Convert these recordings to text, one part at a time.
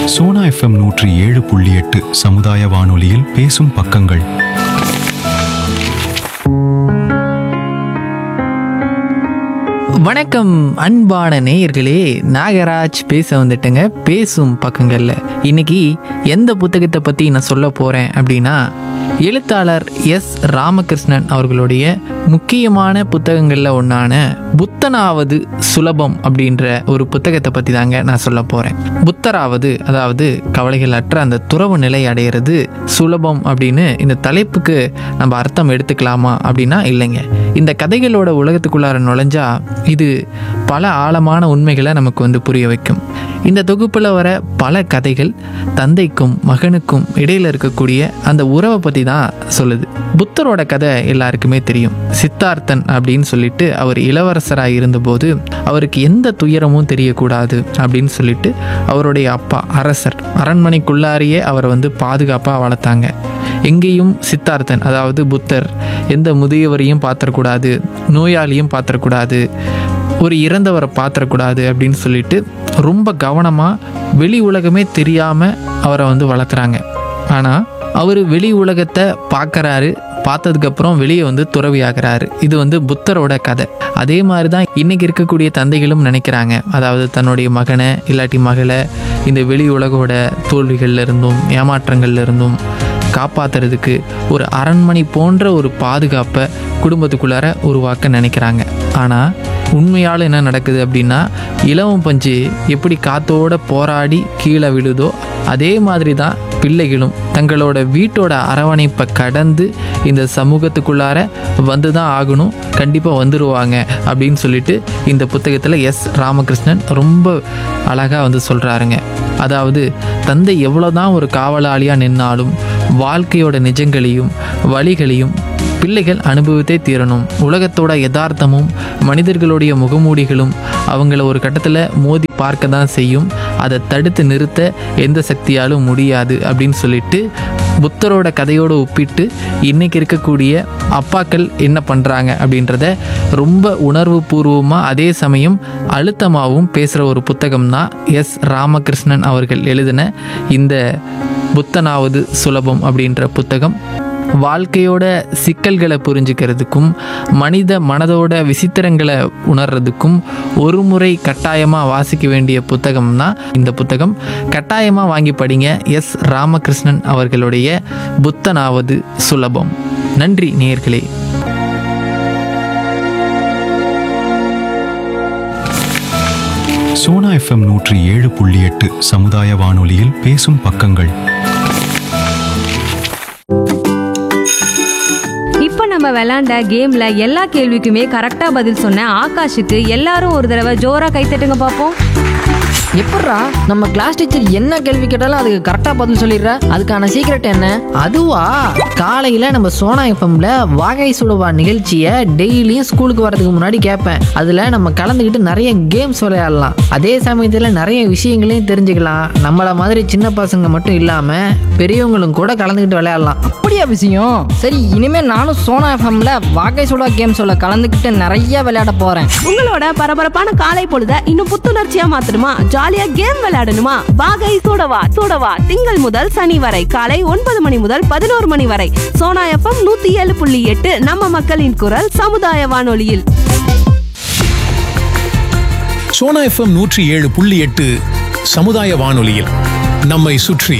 Sona FM 107.8 சமுதாய வானொலியில் பேசும் பக்கங்கள். வணக்கம் அன்பான நேயர்களே, நாகராஜ் பேச வந்துட்டேங்க பேசும் பக்கங்களில். இன்னைக்கு எந்த புத்தகத்தை பற்றி நான் சொல்ல போகிறேன் அப்படின்னா, எழுத்தாளர் எஸ் ராமகிருஷ்ணன் அவர்களுடைய முக்கியமான புத்தகங்களில் ஒன்றான புத்தனாவது சுலபம் அப்படின்ற ஒரு புத்தகத்தை பற்றி தாங்க நான் சொல்ல போகிறேன். புத்தராவது, அதாவது கவலைகள் அற்ற அந்த துறவு நிலை அடையிறது சுலபம் அப்படின்னு இந்த தலைப்புக்கு நம்ம அர்த்தம் எடுத்துக்கலாமா அப்படின்னா இல்லைங்க. இந்த கதைகளோட உலகத்துக்குள்ளார நுழைஞ்சா இது பல ஆழமான உண்மைகளை நமக்கு புரிய வைக்கும். இந்த தொகுப்பில் வர பல கதைகள் தந்தைக்கும் மகனுக்கும் இடையில் இருக்கக்கூடிய அந்த உறவை பற்றி தான் சொல்லுது. புத்தரோட கதை எல்லாருக்குமே தெரியும். சித்தார்த்தன் அப்படின்னு சொல்லிட்டு அவர் இளவரசராக இருந்தபோது அவருக்கு எந்த துயரமும் தெரியக்கூடாது அப்படின்னு சொல்லிட்டு அவருடைய அப்பா அரசர் அரண்மனைக்குள்ளாரியே அவரை பாதுகாப்பாக வளர்த்தாங்க. எங்கேயும் சித்தார்த்தன், அதாவது புத்தர், எந்த முதியவரையும் பாத்திரக்கூடாது, நோயாளியும் பாத்திரக்கூடாது, ஒரு இறந்தவரை பாத்திரக்கூடாது அப்படின்னு சொல்லிட்டு ரொம்ப கவனமாக வெளி உலகமே தெரியாமல் அவரை வளர்க்குறாங்க. ஆனால் அவர் வெளி உலகத்தை பார்க்குறாரு, பார்த்ததுக்கப்புறம் வெளியே துறவியாகிறாரு. இது புத்தரோட கதை. அதே மாதிரி தான் இன்றைக்கி இருக்கக்கூடிய தந்தைகளும் நினைக்கிறாங்க. அதாவது தன்னுடைய மகனை இல்லாட்டி மகளை இந்த வெளி உலகோட தோல்விகள்ல இருந்தும் ஏமாற்றங்கள்ல இருந்தும் காப்பாற்றுறதுக்கு ஒரு அரண்மனை போன்ற ஒரு பாதுகாப்பை குடும்பத்துக்குள்ளார உருவாக்க நினைக்கிறாங்க. ஆனால் உண்மையால் என்ன நடக்குது அப்படின்னா, இலவம் பஞ்சு எப்படி காத்தோட போராடி கீழே விழுதோ அதே மாதிரி தான் பிள்ளைகளும் தங்களோட வீட்டோட அரவணைப்பை கடந்து இந்த சமூகத்துக்குள்ளார வந்து தான் ஆகணும், கண்டிப்பாக வந்துடுவாங்க அப்படின்னு சொல்லிட்டு இந்த புத்தகத்தில் எஸ் ராமகிருஷ்ணன் ரொம்ப அழகாக சொல்கிறாருங்க. அதாவது தந்தை எவ்வளோதான் ஒரு காவலாளியாக நின்னாலும் வாழ்க்கையோட நிஜங்களையும் வழிகளையும் பிள்ளைகள் அனுபவித்தே தீரணும். உலகத்தோட யதார்த்தமும் மனிதர்களுடைய முகமூடிகளும் அவங்கள ஒரு கட்டத்தில் மோதி பார்க்க தான் செய்யும். அதை தடுத்து நிறுத்த எந்த சக்தியாலும் முடியாது அப்படின்னு சொல்லிட்டு புத்தரோட கதையோடு ஒப்பிட்டு இன்றைக்கி இருக்கக்கூடிய அப்பாக்கள் என்ன பண்ணுறாங்க அப்படின்றத ரொம்ப உணர்வு பூர்வமாக அதே சமயம் அழுத்தமாகவும் பேசுகிற ஒரு புத்தகம் தான் எஸ் ராமகிருஷ்ணன் அவர்கள் எழுதின இந்த புத்தனாவது சுலபம் அப்படின்ற புத்தகம். வாழ்க்கையோட சிக்கல்களை புரிஞ்சுக்கிறதுக்கும் மனித மனதோட விசித்திரங்களை உணர்றதுக்கும் ஒரு முறை கட்டாயமாக வாசிக்க வேண்டிய புத்தகம் தான் இந்த புத்தகம். கட்டாயமாக வாங்கி படிங்க. எஸ் ராமகிருஷ்ணன் அவர்களுடைய புத்தனாவது சுலபம். நன்றி நேயர்களே. சோனா எஃப்எம் 107.8 சமுதாய வானொலியில் பேசும் பக்கங்கள். இப்போ நம்ம விளையாண்ட கேம்ல எல்லா கேள்விக்குமே கரெக்டா பதில் சொன்ன ஆகாஷுக்கு எல்லாரும் ஒரு தடவை ஜோரா கைத்தட்டுங்க பார்ப்போம். எப்பட்றா நம்ம கிளாஸ் டீச்சர் என்ன கேள்வி கேட்டாலும் அதுக்கு கரெக்டாக பதில் சொல்லிடுற? அதுக்கான சீக்ரெட் என்ன? அதுவா, காலையில் நம்ம சோனா எஃப்எம்ல வாகை சுடுவா நிகழ்ச்சியை டெய்லியும் ஸ்கூலுக்கு வரதுக்கு முன்னாடி கேட்பேன். அதில் நம்ம கலந்துக்கிட்டு நிறைய கேம்ஸ் விளையாடலாம். அதே சமயத்தில் நிறைய விஷயங்களையும் தெரிஞ்சுக்கலாம். நம்மளை மாதிரி சின்ன பசங்க மட்டும் இல்லாமல் பெரியவங்களும் கூட கலந்துக்கிட்டு விளையாடலாம். அப்படியா விஷயம்? சரி, இனிமேல் நானும் சோனா எஃப்எம்ல வாகை சுடா கேம்ஸோட கலந்துக்கிட்டு நிறைய விளையாட போகிறேன். உங்களோட பரபரப்பான காலை பொழுத இன்னும் புத்துணர்ச்சியா மாத்தணுமா? ஜாலியா கேம் விளையாடணுமா? வாகை சூடவா திங்கள் முதல் சனி வரை காலை 9 மணி முதல் 11 மணி வரை சோனா எஃப்எம் 107.8 நம்ம மக்களின் குரல் சமுதாய வானொலியில். சோனா எஃப்எம் 107.8 சமுதாய வானொலியில் நம்மை சுற்றி.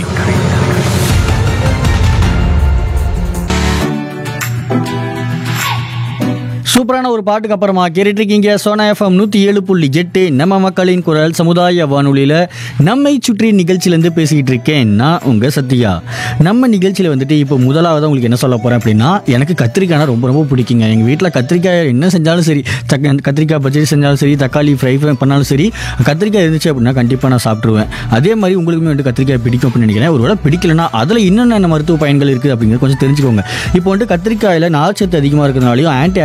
சூப்பரான ஒரு பாட்டுக்கு அப்புறமா கேட்டுட்டு இருக்கீங்க சோனா எஃப்எம் 107.8 நம்ம மக்களின் குரல் சமுதாய வானொலியில் நம்மை சுற்றி நிகழ்ச்சியிலேருந்து பேசிக்கிட்டு இருக்கேன் நான் உங்கள் சத்யா. நம்ம நிகழ்ச்சியில் இப்போ முதலாவது உங்களுக்கு என்ன சொல்ல போகிறேன் அப்படின்னா, எனக்கு கத்திரிக்காய்னா ரொம்ப ரொம்ப பிடிக்குங்க. எங்கள் வீட்டில் கத்திரிக்காய் என்ன செஞ்சாலும் சரி, கத்திரிக்காய் பச்சடி செஞ்சாலும் சரி, தக்காளி ஃப்ரை பண்ணாலும் சரி, கத்திரிக்காய் இருந்துச்சு அப்படின்னா கண்டிப்பாக நான் சாப்பிட்ருவேன். அதே மாதிரி உங்களுக்குமே கத்திரிக்காய் பிடிக்கும் அப்படின்னு நினைக்கிறேன். ஒருவேளை பிடிக்கலன்னா அதில் இன்னொன்று மருத்துவ பயன்கள் இருக்குது அப்படிங்கிறது கொஞ்சம் தெரிஞ்சுக்கோங்க. இப்போ கத்திரிக்காயில் நார்ச்சத்து அதிகமாக இருக்கிறதுனாலையும் ஆன்டி ஆக்சிடென்ட்கள்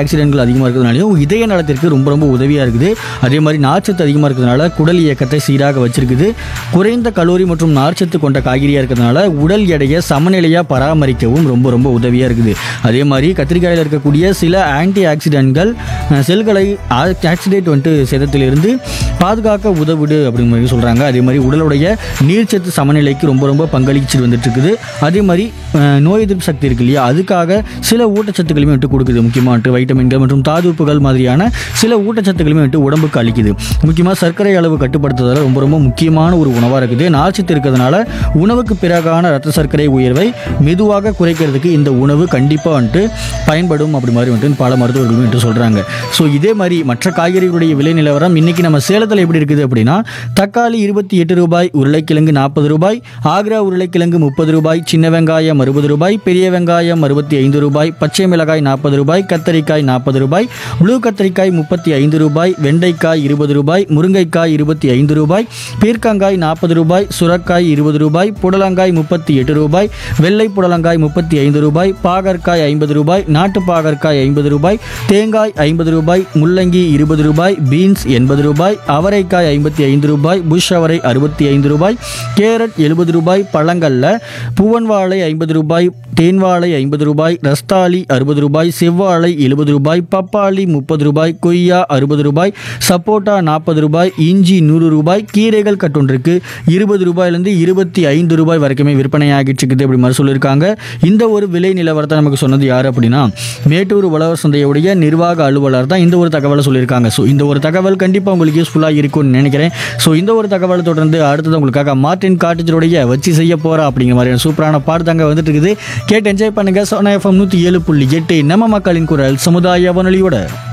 அதிகமாக இருக்கிறதுனாலையும் இதய நலத்திற்கு ரொம்ப ரொம்ப உதவியாக இருக்குது. அதே மாதிரி நார்ச்சத்து அதிகமாக இருக்கிறதுனால குடல் இயக்கத்தை சீராக வச்சிருக்குது. குறைந்த கலோரி மற்றும் நார்ச்சத்து கொண்ட காய்கறியாக இருக்கிறதுனால உடல் எடையை சமநிலையாக பராமரிக்கவும் ரொம்ப ரொம்ப உதவியாக இருக்குது. அதே மாதிரி கத்திரிக்காயில் இருக்கக்கூடிய சில ஆன்டி ஆக்சிடென்ட்கள் செல்களை ஆக்சிடேட் சேதத்திலிருந்து பாதுகாக்க உதவுடு அப்படின்னு மாதிரி சொல்கிறாங்க. அதே மாதிரி உடலுடைய நீர்ச்சத்து சமநிலைக்கு ரொம்ப ரொம்ப பங்களிச்சு வந்துட்டு இருக்குது. அதே மாதிரி நோய் எதிர்ப்பு சக்தி இருக்கு இல்லையா, அதுக்காக சில ஊட்டச்சத்துக்களுமே விட்டு கொடுக்குது. முக்கியமாக வைட்டமின்கள் மற்றும் தாதுப்புகள் மாதிரியான சில ஊட்டச்சத்துக்களுமே விட்டு உடம்புக்கு அளிக்குது. முக்கியமாக சர்க்கரை அளவு கட்டுப்படுத்துவதில் ரொம்ப ரொம்ப முக்கியமான ஒரு உணவாக இருக்குது. நார்ச்சத்து இருக்கிறதுனால உணவுக்கு பிறகான ரத்த சர்க்கரை உயர்வை மெதுவாக குறைக்கிறதுக்கு இந்த உணவு கண்டிப்பாக பயன்படும் அப்படி மாதிரி பல மருத்துவர்களும் சொல்கிறாங்க. ஸோ இதே மாதிரி மற்ற காய்கறிகளுடைய விலை நிலவரம் இன்னைக்கு நம்ம சேலத்தில் எப்படி இருக்குது அப்படின்னா, தக்காளி 28 ரூபாய், உருளைக்கிழங்கு 40 ரூபாய், ஆக்ரா உருளைக்கிழங்கு 30 ரூபாய், சின்ன வெங்காயம் 60 ரூபாய், பெரிய வெங்காயம் 65 ரூபாய், பச்சை மிளகாய் 40 ரூபாய், கத்தரிக்காய் 40 ரூபாய், ப்ளூ கத்தரிக்காய் 35 ரூபாய், வெண்டைக்காய் 20 ரூபாய், முருங்கைக்காய் 25 ரூபாய், பீர்க்கங்காய் 40 ரூபாய், சுரக்காய் 20 ரூபாய், புடலங்காய் 38 ரூபாய், வெள்ளை புடலங்காய் 35 ரூபாய், பாகற்காய் 50 ரூபாய், நாட்டு பாகற்காய் 50 ரூபாய், தேங்காய் 50 ரூபாய், முள்ளங்கி 20 ரூபாய், பீன்ஸ் 80 ரூபாய், அவரைக்காய் 55 ரூபாய், புஷ் அவரை 65 ரூபாய், கேரட் 70 ரூபாய், பழங்கள்ல பூவன் வாழை 50 ரூபாய், தேன் வாழை 50 ரூபாய், ரஸ்தாளி 60 ரூபாய், செவ்வாழை 70 ரூபாய், பப்பாளி 30 ரூபாய், கொய்யா 60 ரூபாய், சப்போட்டா 40 ரூபாய், இஞ்சி 100 ரூபாய், கீரைகள் கட்டொன்றுக்கு 20 ரூபாயிலிருந்து 25 ரூபாய் வரைக்குமே விற்பனையாகிட்டு இருக்குது அப்படி மாதிரி சொல்லியிருக்காங்க. இந்த ஒரு விலை நிலவரத்தை நமக்கு சொன்னது யார் அப்படின்னா, மேட்டூர் உழவர் சந்தையுடைய நிர்வாக அலுவலர் தான் இந்த ஒரு தகவலை சொல்லியிருக்காங்க. ஸோ இந்த ஒரு தகவல் கண்டிப்பாக உங்களுக்கு யூஸ்ஃபுல்லாக இருக்கும்னு நினைக்கிறேன். ஸோ இந்த ஒரு தகவலை தொடர்ந்து அடுத்தது உங்களுக்காக மார்டின் காட்டேஜருடைய வச்சு செய்ய போகிறா அப்படிங்கிற மாதிரியான சூப்பரான பாட்டு தாங்க வந்துட்டு இருக்குது. கேட்டு என்ஜாய் பண்ணுங்க. சோனா எஃப்எம் 107.8 நம்ம மக்களின் குரல் சமுதாய வானொலியோட